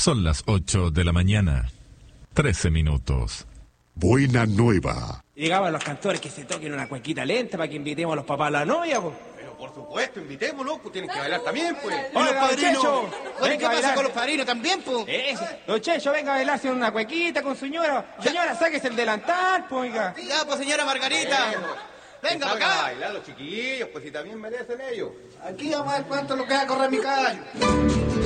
Son las 8 de la mañana, 13 minutos. Buena nueva. Llegaban los cantores que se toquen una cuequita lenta para que invitemos a los papás a la novia, pues. Pero por supuesto, invitémoslos, pues tienen que bailar también, pues. ¿Y los padrinos? ¿Qué pasa con los padrinos también, po? Don Checho, venga a bailarse en una cuequita con su señora. Señora, sáquese el delantal, pues, oiga. Ya, pues, señora Margarita. Venga para acá. A bailar los chiquillos, pues si también merecen ellos. Aquí vamos a ver cuánto es lo que va a correr mi caballo.